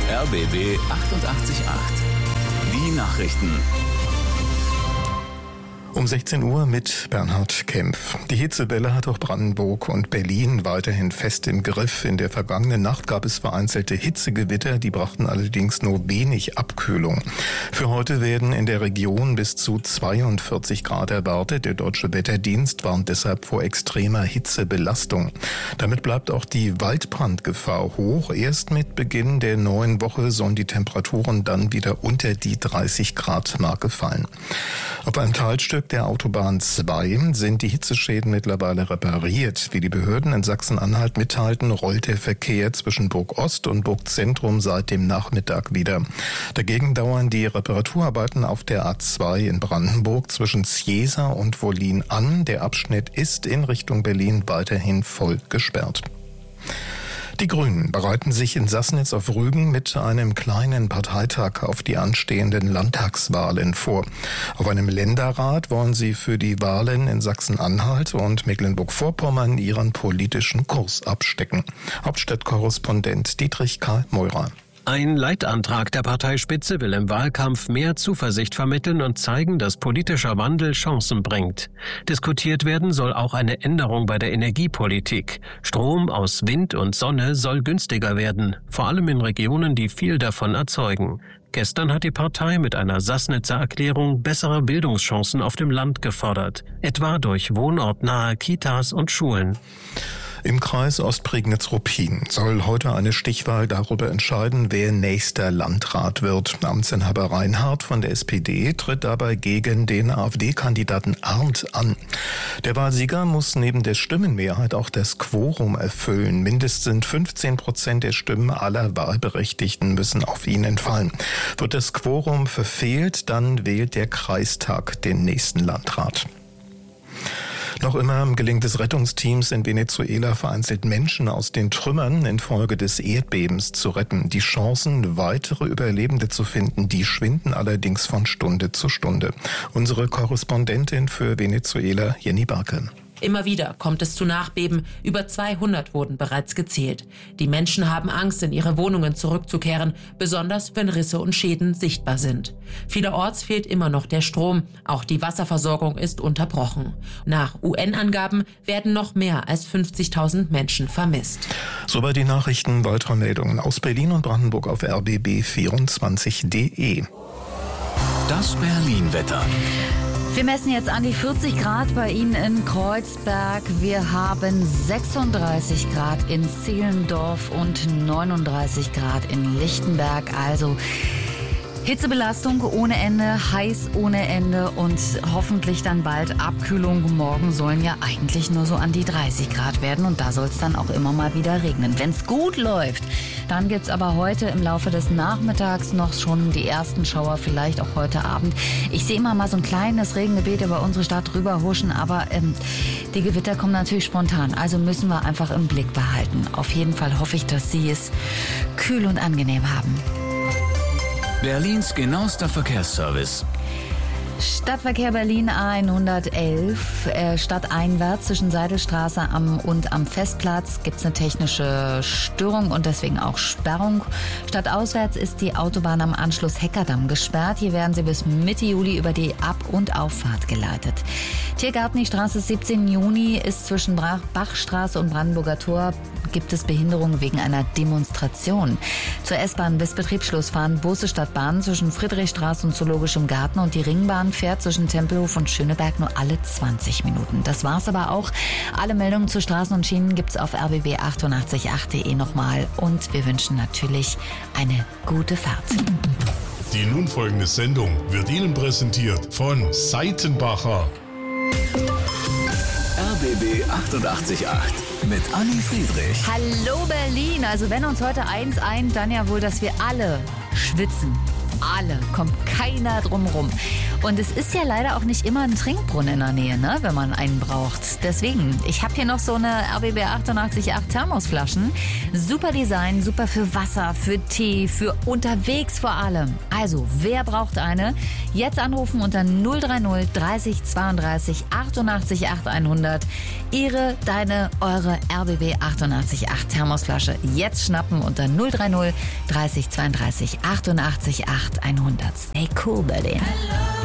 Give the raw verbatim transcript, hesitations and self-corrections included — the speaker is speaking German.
R B B achtundachtzig Komma acht. Die Nachrichten. Um sechzehn Uhr mit Bernhard Kempf. Die Hitzewelle hat auch Brandenburg und Berlin weiterhin fest im Griff. In der vergangenen Nacht gab es vereinzelte Hitzegewitter, die brachten allerdings nur wenig Abkühlung. Für heute werden in der Region bis zu zweiundvierzig Grad erwartet. Der Deutsche Wetterdienst warnt deshalb vor extremer Hitzebelastung. Damit bleibt auch die Waldbrandgefahr hoch. Erst mit Beginn der neuen Woche sollen die Temperaturen dann wieder unter die dreißig Grad Marke fallen. Auf einem Teilstück der Autobahn zwei sind die Hitzeschäden mittlerweile repariert. Wie die Behörden in Sachsen-Anhalt mitteilten, rollt der Verkehr zwischen Burg Ost und Burg Zentrum seit dem Nachmittag wieder. Dagegen dauern die Reparaturarbeiten auf der A zwei in Brandenburg zwischen Zjesa und Wollin an. Der Abschnitt ist in Richtung Berlin weiterhin voll gesperrt. Die Grünen bereiten sich in Sassnitz auf Rügen mit einem kleinen Parteitag auf die anstehenden Landtagswahlen vor. Auf einem Länderrat wollen sie für die Wahlen in Sachsen-Anhalt und Mecklenburg-Vorpommern ihren politischen Kurs abstecken. Hauptstadtkorrespondent Dietrich Karl Meurer. Ein Leitantrag der Parteispitze will im Wahlkampf mehr Zuversicht vermitteln und zeigen, dass politischer Wandel Chancen bringt. Diskutiert werden soll auch eine Änderung bei der Energiepolitik. Strom aus Wind und Sonne soll günstiger werden, vor allem in Regionen, die viel davon erzeugen. Gestern hat die Partei mit einer Sassnitzer Erklärung bessere Bildungschancen auf dem Land gefordert, etwa durch wohnortnahe Kitas und Schulen. Im Kreis Ostprignitz-Ruppin soll heute eine Stichwahl darüber entscheiden, wer nächster Landrat wird. Amtsinhaber Reinhardt von der S P D tritt dabei gegen den AfD-Kandidaten Arndt an. Der Wahlsieger muss neben der Stimmenmehrheit auch das Quorum erfüllen. Mindestens fünfzehn Prozent der Stimmen aller Wahlberechtigten müssen auf ihn entfallen. Wird das Quorum verfehlt, dann wählt der Kreistag den nächsten Landrat. Noch immer gelingt es Rettungsteams in Venezuela vereinzelt Menschen aus den Trümmern infolge des Erdbebens zu retten. Die Chancen, weitere Überlebende zu finden, die schwinden allerdings von Stunde zu Stunde. Unsere Korrespondentin für Venezuela, Jenny Barke. Immer wieder kommt es zu Nachbeben. Über zweihundert wurden bereits gezählt. Die Menschen haben Angst, in ihre Wohnungen zurückzukehren, besonders wenn Risse und Schäden sichtbar sind. Vielerorts fehlt immer noch der Strom. Auch die Wasserversorgung ist unterbrochen. Nach U N-Angaben werden noch mehr als fünfzigtausend Menschen vermisst. Soweit die Nachrichten. Weitere Meldungen aus Berlin und Brandenburg auf R B B vierundzwanzig Punkt de. Das Berlin-Wetter. Wir messen jetzt an die vierzig Grad bei Ihnen in Kreuzberg. Wir haben sechsunddreißig Grad in Zehlendorf und neununddreißig Grad in Lichtenberg. Also Hitzebelastung ohne Ende, heiß ohne Ende und hoffentlich dann bald Abkühlung. Morgen sollen ja eigentlich nur so an die dreißig Grad werden und da soll es dann auch immer mal wieder regnen. Wenn es gut läuft, dann gibt's aber heute im Laufe des Nachmittags noch schon die ersten Schauer, vielleicht auch heute Abend. Ich sehe immer mal so ein kleines Regengebiet über unsere Stadt drüber huschen, aber ähm, die Gewitter kommen natürlich spontan. Also müssen wir einfach im Blick behalten. Auf jeden Fall hoffe ich, dass Sie es kühl und angenehm haben. Berlins genauester Verkehrsservice. Stadtverkehr Berlin A hundertelf, äh, stadteinwärts zwischen Seidelstraße am, und am Festplatz gibt es eine technische Störung und deswegen auch Sperrung. Stadtauswärts ist die Autobahn am Anschluss Heckerdamm gesperrt. Hier werden sie bis Mitte Juli über die Ab- und Auffahrt geleitet. Tiergartenstraße siebzehnten Juni ist zwischen Bachstraße und Brandenburger Tor gibt es Behinderungen wegen einer Demonstration. Zur S-Bahn bis Betriebsschluss fahren Busse statt Bahn zwischen Friedrichstraße und Zoologischem Garten und die Ringbahn fährt zwischen Tempelhof und Schöneberg nur alle zwanzig Minuten. Das war's aber auch. Alle Meldungen zu Straßen und Schienen gibt's auf r b b achtundachtzig Komma acht punkt de nochmal und wir wünschen natürlich eine gute Fahrt. Die nun folgende Sendung wird Ihnen präsentiert von Seitenbacher. R B B achtundachtzig Komma acht mit Anni Friedrich. Hallo Berlin, also wenn uns heute eins eint, dann ja wohl, dass wir alle schwitzen. Alle, kommt keiner drum rum. Und es ist ja leider auch nicht immer ein Trinkbrunnen in der Nähe, ne, wenn man einen braucht. Deswegen, ich habe hier noch so eine R B B achtundachtzig Komma acht Thermosflaschen. Super Design, super für Wasser, für Tee, für unterwegs vor allem. Also, wer braucht eine? Jetzt anrufen unter null drei null dreißig zweiunddreißig achtundachtzig acht hundert. Ihre, deine, eure R B B achtundachtzig Komma acht Thermosflasche jetzt schnappen unter null drei null dreißig zweiunddreißig achtundachtzig acht hundert. Stay cool, Berlin.